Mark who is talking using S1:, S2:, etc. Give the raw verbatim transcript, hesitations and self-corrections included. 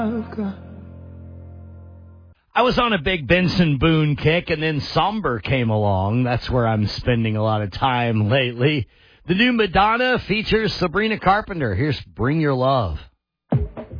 S1: I was on a big Benson Boone kick, and then Somber came along. That's where I'm spending a lot of time lately. The new Madonna features Sabrina Carpenter. Here's Bring Your Love.